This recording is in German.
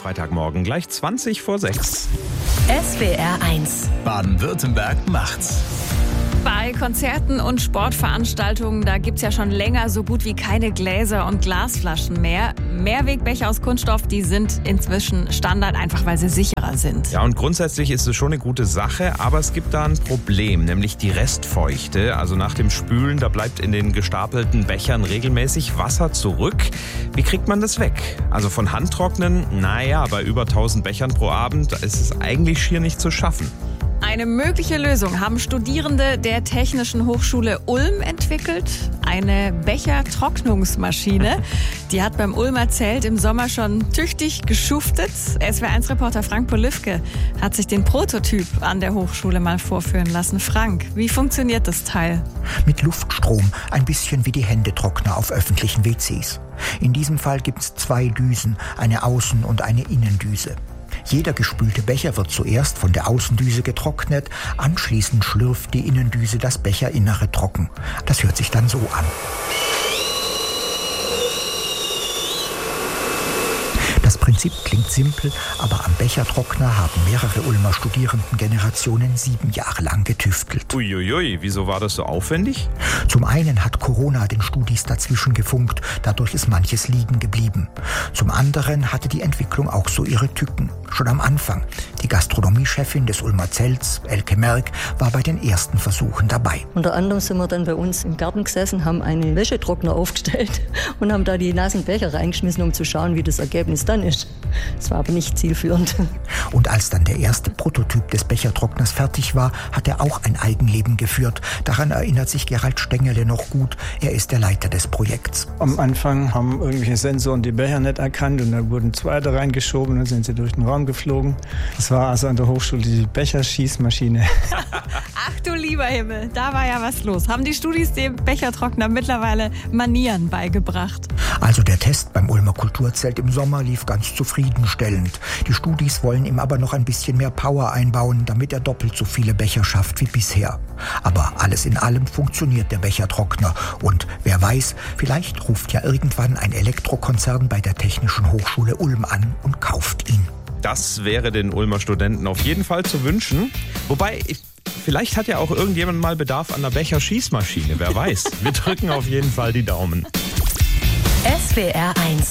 Freitagmorgen, gleich 20 vor 6. SWR 1. Baden-Württemberg macht's. Bei Konzerten und Sportveranstaltungen, da gibt's ja schon länger so gut wie keine Gläser und Glasflaschen mehr. Mehrwegbecher aus Kunststoff, die sind inzwischen Standard, einfach weil sie sicherer sind. Ja, und grundsätzlich ist es schon eine gute Sache, aber es gibt da ein Problem, nämlich die Restfeuchte. Also nach dem Spülen, da bleibt in den gestapelten Bechern regelmäßig Wasser zurück. Wie kriegt man das weg? Also von Handtrocknen, naja, bei über 1000 Bechern pro Abend ist es eigentlich schier nicht zu schaffen. Eine mögliche Lösung haben Studierende der Technischen Hochschule Ulm entwickelt. Eine Bechertrocknungsmaschine. Die hat beim Ulmer Zelt im Sommer schon tüchtig geschuftet. SWR1-Reporter Frank Polifke hat sich den Prototyp an der Hochschule mal vorführen lassen. Frank, wie funktioniert das Teil? Mit Luftstrom, ein bisschen wie die Händetrockner auf öffentlichen WCs. In diesem Fall gibt's 2 Düsen, eine Außen- und eine Innendüse. Jeder gespülte Becher wird zuerst von der Außendüse getrocknet, anschließend schlürft die Innendüse das Becherinnere trocken. Das hört sich dann so an. Das Prinzip klingt simpel, aber am Bechertrockner haben mehrere Ulmer Studierendengenerationen 7 Jahre lang getüftelt. Uiuiui, wieso war das so aufwendig? Zum einen hat Corona den Studis dazwischen gefunkt, dadurch ist manches liegen geblieben. Zum anderen hatte die Entwicklung auch so ihre Tücken. Schon am Anfang. Die Gastronomiechefin des Ulmer Zelts, Elke Merck, war bei den ersten Versuchen dabei. Unter anderem sind wir dann bei uns im Garten gesessen, haben einen Wäschetrockner aufgestellt und haben da die nassen Becher reingeschmissen, um zu schauen, wie das Ergebnis dann ist. Das war aber nicht zielführend. Und als dann der erste Prototyp des Bechertrockners fertig war, hat er auch ein Eigenleben geführt. Daran erinnert sich Gerald Stengele noch gut. Er ist der Leiter des Projekts. Am Anfang haben irgendwelche Sensoren die Becher nicht erkannt und da wurden 2 da reingeschoben und dann sind sie durch den Raum geflogen. Das war also an der Hochschule die Becherschießmaschine. Ach du lieber Himmel, da war ja was los. Haben die Studis dem Bechertrockner mittlerweile Manieren beigebracht? Also der Test beim Ulmer Kulturzelt im Sommer lief ganz zufriedenstellend. Die Studis wollen ihm aber noch ein bisschen mehr Power einbauen, damit er doppelt so viele Becher schafft wie bisher. Aber alles in allem funktioniert der Bechertrockner. Und wer weiß, vielleicht ruft ja irgendwann ein Elektrokonzern bei der Technischen Hochschule Ulm an und kauft ihn. Das wäre den Ulmer Studenten auf jeden Fall zu wünschen. Wobei, vielleicht hat ja auch irgendjemand mal Bedarf an einer Becherschießmaschine, wer weiß. Wir drücken auf jeden Fall die Daumen. SWR 1.